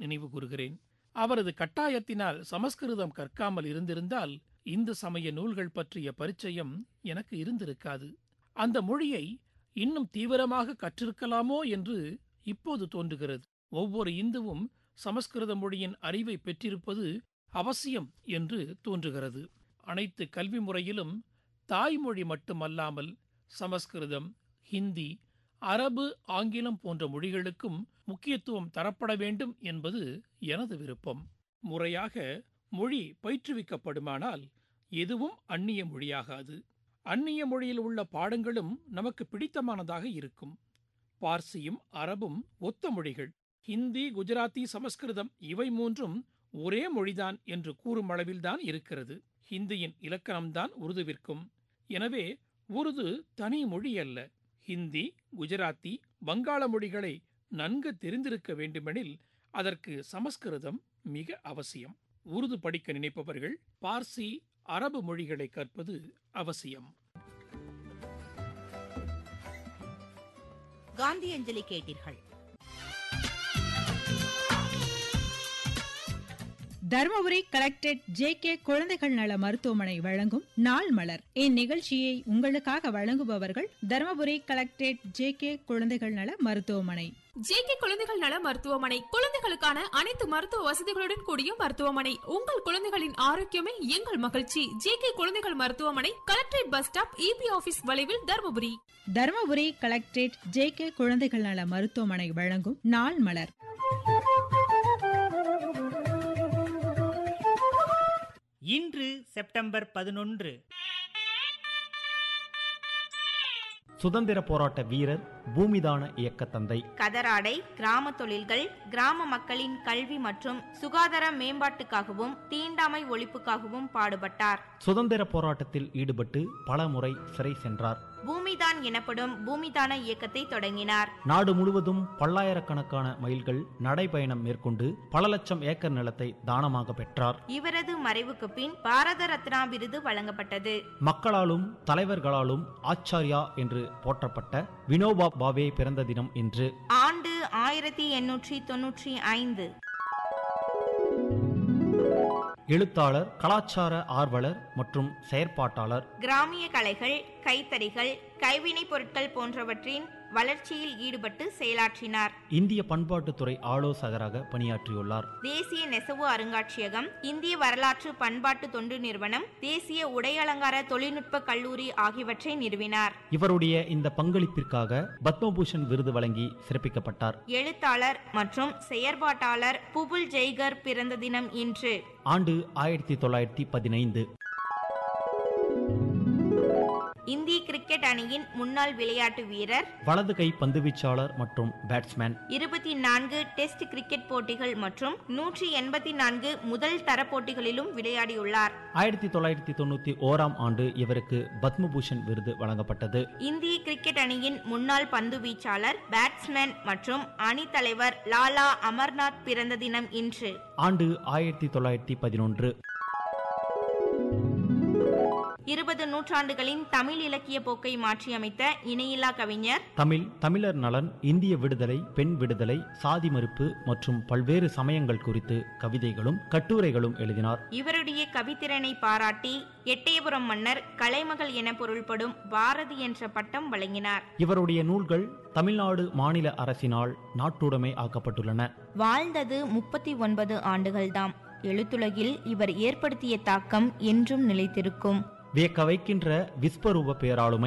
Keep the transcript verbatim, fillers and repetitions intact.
நினைவு கூறுகிறேன். அவரது கட்டாயத்தினால் சமஸ்கிருதம் கற்காமல் இருந்திருந்தால் இந்து சமய நூல்கள் பற்றிய பரிச்சயம் எனக்கு இருந்திருக்காது. அந்த மொழியை இன்னும் தீவிரமாக கற்றிருக்கலாமோ என்று இப்போது தோன்றுகிறது. ஒவ்வொரு இந்துவும் சமஸ்கிருத மொழியின் அறிவை பெற்றிருப்பது அவசியம் என்று தோன்றுகிறது. அனைத்து கல்வி முறையிலும் தாய்மொழி மட்டுமல்லாமல் சமஸ்கிருதம், ஹிந்தி, அரபு, ஆங்கிலம் போன்ற மொழிகளுக்கும் முக்கியத்துவம் தரப்பட வேண்டும் என்பது எனது விருப்பம். முறையாக மொழி பயிற்றுவிக்கப்படுமானால் எதுவும் அந்நிய மொழியாகாது. அந்நிய மொழியில் உள்ள பாடங்களும் நமக்கு பிடித்தமானதாக இருக்கும். பார்சியும் அரபும் ஒத்த மொழிகள். ஹிந்தி, குஜராத்தி, சமஸ்கிருதம் இவை மூன்றும் ஒரே மொழிதான் என்று கூறும் அளவில்தான் இருக்கிறது. ஹிந்தியின் இலக்கணம்தான் உருதுவிற்கும். எனவே உருது தனி மொழி அல்ல. ஹிந்தி, குஜராத்தி, வங்காள மொழிகளை நன்கு தெரிந்திருக்க வேண்டுமெனில் அதற்கு சமஸ்கிருதம் மிக அவசியம். உருது படிக்க நினைப்பவர்கள் பார்சி, அரபு மொழிகளை கற்பது அவசியம். காந்தி அஞ்சலி கேட்டீர்கள். தர்மபுரி கலெக்டரேட் ஜே கே குழந்தைகள் நல மருத்துவமனை வழங்கும் நாள் மலர். இந்நிகழ்ச்சியை உங்களுக்காக வழங்குபவர்கள் தர்மபுரி கலெக்டரேட் ஜே கே குழந்தைகள் நல மருத்துவமனை. ஜே கே குழந்தைகள் நல மருத்துவமனை குழந்தைகளுக்கான அனைத்து மருத்துவ வசதிகளுடன் கூடிய மருத்துவமனை. உங்கள் குழந்தைகளின் ஆரோக்கியமே எங்கள் மகிழ்ச்சி. ஜே கே குழந்தைகள் மருத்துவமனை, collectorate bus stop, EB office வளைவில், Dharmapuri. Dharmapuri collectorate J K குழந்தைகள் நல மருத்துவமனை வழங்கும் நாள் மலர். இன்று செப்டம்பர் பதினொன்று. சுதந்திர போராட்ட வீரர், பூமிதான இயக்க தந்தை. கதராடை, கிராம தொழில்கள், கிராம மக்களின் கல்வி மற்றும் சுகாதார மேம்பாட்டுக்காகவும் தீண்டாமை ஒழிப்புக்காகவும் பாடுபட்டார். சுதந்திர போராட்டத்தில் ஈடுபட்டு பல முறை சிறை சென்றார். பூமிதான் எனப்படும் பூமிதான இயக்கத்தை தொடங்கினார். நாடு முழுவதும் பல்லாயிரக்கணக்கான மைல்கள் நடைபயணம் மேற்கொண்டு பல லட்சம் ஏக்கர் நிலத்தை தானமாக பெற்றார். இவரது மறைவுக்கு பின் பாரத ரத்னா விருது வழங்கப்பட்டது. மக்களாலும் தலைவர்களாலும் ஆச்சாரியா என்று போற்றப்பட்ட வினோபா பாவே பிறந்த தினம் இன்று. ஆண்டு ஆயிரத்தி எண்ணூற்றி தொன்னூற்றி ஐந்து. எழுத்தாளர், கலாச்சார ஆர்வலர் மற்றும் செயற்பாட்டாளர். கிராமிய கலைகள், கைத்தறிகள், கைவினைப் பொருட்கள் போன்றவற்றின் வளர்ச்சியில் ஈடுபட்டு செயலாற்றினார். இந்திய பண்பாட்டுத்துறை ஆலோசகராக பணியாற்றியுள்ளார். தேசிய நெசவு அருங்காட்சியகம், இந்திய வரலாற்று பண்பாட்டு தொண்டு நிறுவனம், தேசிய உடையலங்கார தொழில்நுட்ப கல்லூரி ஆகியவற்றை நிறுவினார். இவருடைய இந்த பங்களிப்பிற்காக பத்மபூஷன் விருது வழங்கி சிறப்பிக்கப்பட்டார். எழுத்தாளர் மற்றும் செயற்பாட்டாளர் புபுல் ஜெய்கர் பிறந்த தினம் இன்று. ஆண்டு ஆயிரத்தி தொள்ளாயிரத்தி பதினைந்து. இந்திய கிரிக்கெட் அணியின் முன்னாள் விளையாட்டு வீரர், வலது கை பந்துவீச்சாளர் மற்றும் பேட்ஸ்மேன். இருபத்தி நான்கு டெஸ்ட் கிரிக்கெட் போட்டிகள் மற்றும் நூற்றி எண்பத்தி நான்கு முதல் தர போட்டிகளிலும் விளையாடியுள்ளார். ஆயிரத்தி தொள்ளாயிரத்தி தொண்ணூத்தி ஓராம் ஆண்டு இவருக்கு பத்மபூஷன் விருது வழங்கப்பட்டது. இந்திய கிரிக்கெட் அணியின் முன்னாள் பந்து வீச்சாளர், பேட்ஸ்மேன் மற்றும் அணி தலைவர் லாலா அமர்நாத் பிறந்த தினம் இன்று. ஆண்டு ஆயிரத்தி தொள்ளாயிரத்தி பதினொன்று. இருபது நூற்றாண்டுகளின் தமிழ் இலக்கிய போக்கை மாற்றியமைத்த இணையில்லா கவிஞர், தமிழ், தமிழர் நலன், இந்திய விடுதலை, பெண் விடுதலை, சாதி மறுப்பு மற்றும் பல்வேறு சமயங்கள் குறித்து கவிதைகளும் கட்டுரைகளும் எழுதினார். இவருடைய கவித்திறனை பாராட்டி எட்டயபுரம் மன்னர் கலைமகள் என பொருள்படும் பாரதி என்ற பட்டம் வழங்கினார். இவருடைய நூல்கள் தமிழ்நாடு மாநில அரசினால் நாட்டுடைமை ஆக்கப்பட்டுள்ளன. வாழ்ந்தது முப்பத்தி ஒன்பது ஆண்டுகள்தாம். எழுத்துலகில் இவர் ஏற்படுத்திய தாக்கம் என்றும் நிலைத்திருக்கும். வியக்க வைக்கின்ற விஸ்வரூப பேராளுமை